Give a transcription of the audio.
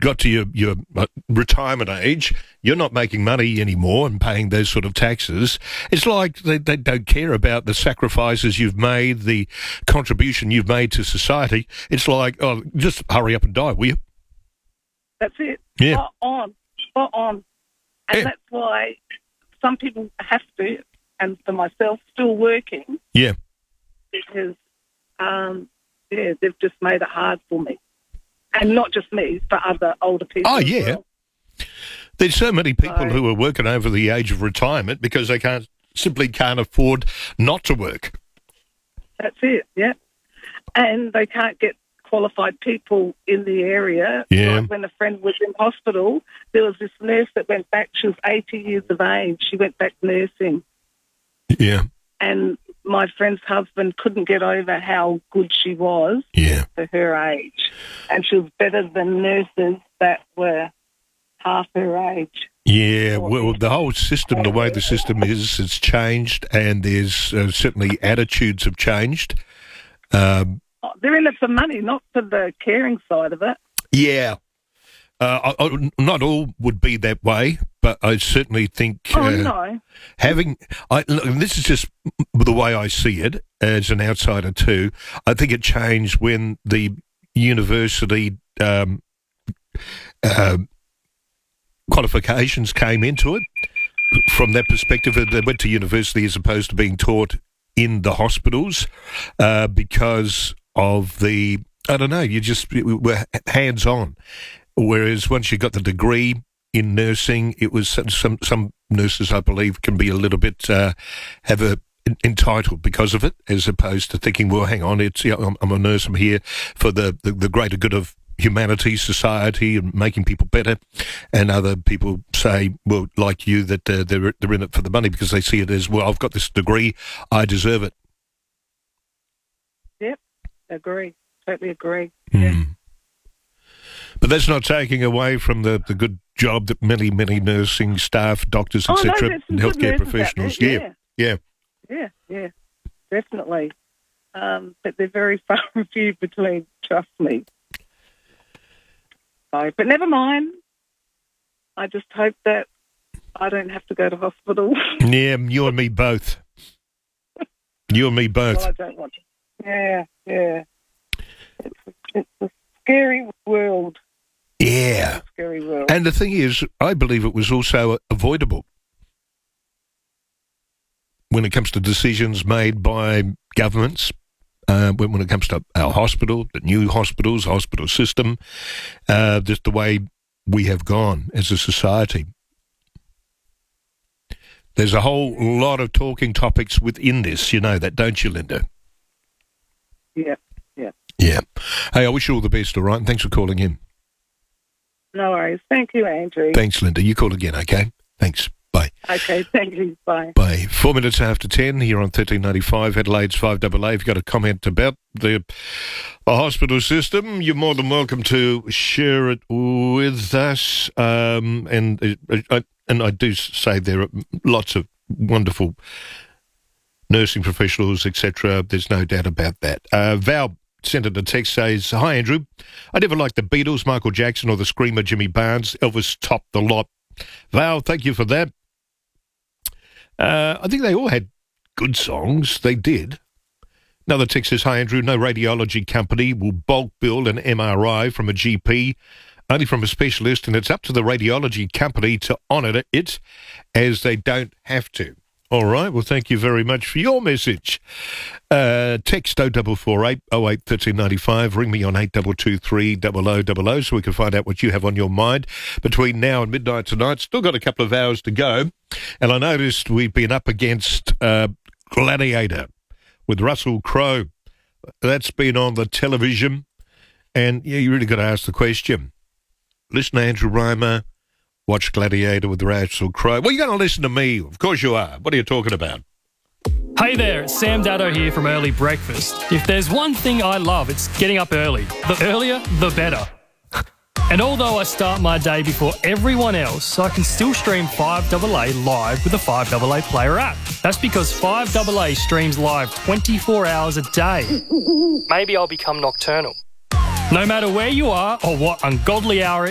got to your retirement age, you're not making money anymore and paying those sort of taxes. It's like they don't care about the sacrifices you've made, the contribution you've made to society. It's like, oh, just hurry up and die, will you? That's it. Yeah. Spot on. And that's why some people have to, and for myself, still working. Yeah. Because, they've just made it hard for me. And not just me, for other older people. Oh, as yeah. well. There's so many people who are working over the age of retirement because they simply can't afford not to work. That's it, yeah. And they can't get qualified people in the area. Yeah. Like when a friend was in hospital, there was this nurse that went back. She was 80 years of age. She went back nursing. Yeah. And my friend's husband couldn't get over how good she was for her age. And she was better than nurses that were half her age. Yeah, well, the whole system, the way the system is, it's changed, and there's certainly attitudes have changed. They're in it for money, not for the caring side of it. Yeah. Not all would be that way, but I certainly think no. This is just the way I see it as an outsider too. I think it changed when the university qualifications came into it. From that perspective, they went to university as opposed to being taught in the hospitals because of the, I don't know, you were hands-on. Whereas once you got the degree in nursing, it was some nurses, I believe, can be a little bit entitled because of it, as opposed to thinking, well, hang on, I'm a nurse, I'm here for the greater good of humanity, society, and making people better. And other people say, well, like you, that they're in it for the money because they see it as, well, I've got this degree, I deserve it. Yep, totally agree. Mm. Yeah. But that's not taking away from the good job that many nursing staff, doctors, etc., and healthcare professionals. Yeah, definitely. But they're very far and few between. Trust me. So, but never mind. I just hope that I don't have to go to hospital. Yeah, you and me both. You and me both. Well, I don't want to. Yeah. It's a scary world. Yeah. Scary world. And the thing is, I believe it was also avoidable when it comes to decisions made by governments, when it comes to our hospital, the new hospitals, hospital system, just the way we have gone as a society. There's a whole lot of talking topics within this, you know that, don't you, Linda? Yeah. Yeah. Hey, I wish you all the best, all right? And thanks for calling in. No worries. Thank you, Andrew. Thanks, Linda. You call again, okay? Thanks. Bye. Okay, thank you. Bye. Bye. 4 minutes after 10 here on 1395, Adelaide's 5AA. If you've got a comment about the hospital system, you're more than welcome to share it with us. And I do say there are lots of wonderful nursing professionals, etc. There's no doubt about that. Val sent it a text, says, hi, Andrew. I never liked the Beatles, Michael Jackson, or the screamer Jimmy Barnes. Elvis topped the lot. Val, thank you for that. I think they all had good songs. They did. Another text says, hi, Andrew. No radiology company will bulk bill an MRI from a GP, only from a specialist, and it's up to the radiology company to honour it as they don't have to. All right, well, thank you very much for your message. Text 0448 08 1395. Ring me on 8223 0000 so we can find out what you have on your mind between now and midnight tonight. Still got a couple of hours to go. And I noticed we've been up against Gladiator with Russell Crowe. That's been on the television. And, yeah, you really got to ask the question. Listen to Andrew Reimer. Watch Gladiator with Russell Crowe. Well, you're going to listen to me. Of course you are. What are you talking about? Hey there, it's Sam Daddo here from Early Breakfast. If there's one thing I love, it's getting up early. The earlier, the better. And although I start my day before everyone else, I can still stream 5AA live with the 5AA Player app. That's because 5AA streams live 24 hours a day. Maybe I'll become nocturnal. No matter where you are or what ungodly hour